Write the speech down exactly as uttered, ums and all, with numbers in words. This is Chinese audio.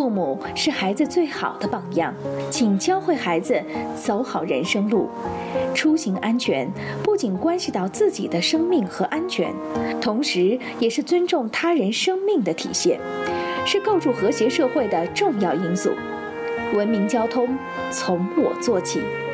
父母是孩子最好的榜样，请教会孩子走好人生路。出行安全不仅关系到自己的生命和安全，同时也是尊重他人生命的体现，是构筑和谐社会的重要因素。文明交通从我做起。